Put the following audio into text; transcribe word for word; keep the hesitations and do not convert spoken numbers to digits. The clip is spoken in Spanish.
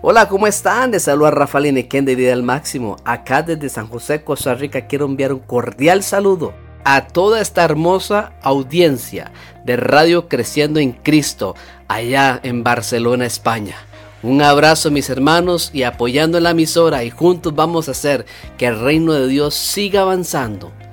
Hola, ¿cómo están? Les saluda Rafael Inequén de Vida al Máximo. Acá desde San José, Costa Rica, quiero enviar un cordial saludo a toda esta hermosa audiencia de Radio Creciendo en Cristo, allá en Barcelona, España. Un abrazo, mis hermanos, y apoyando en la emisora, y juntos vamos a hacer que el reino de Dios siga avanzando